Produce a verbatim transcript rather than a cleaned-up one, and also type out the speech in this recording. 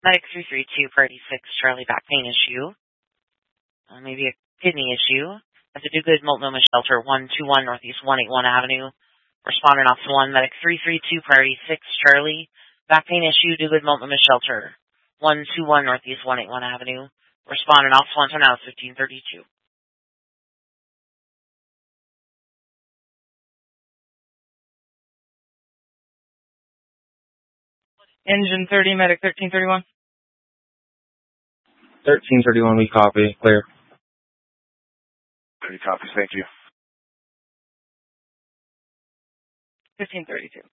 Medic three three two, Priority six, Charlie, back pain issue. Uh, maybe a kidney issue. At the Do Good Multnomah Shelter, one two one Northeast one eighty-one Avenue. Respondent Officer one, Medic three three two, Priority six, Charlie, back pain issue, Do Good Multnomah Shelter, one two one Northeast one eighty-one Avenue. Respondent Officer one, turn out fifteen thirty-two. Engine thirty, Medic thirteen thirty-one. thirteen thirty-one, we copy. Clear. thirty copies, thank you. fifteen thirty-two.